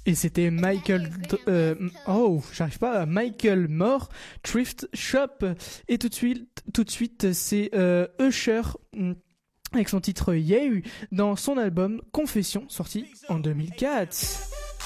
Et c'était j'arrive pas, Michael Moore, Thrift Shop. Et tout de suite, c'est Usher avec son titre Yeah dans son album Confession, sorti en 2004.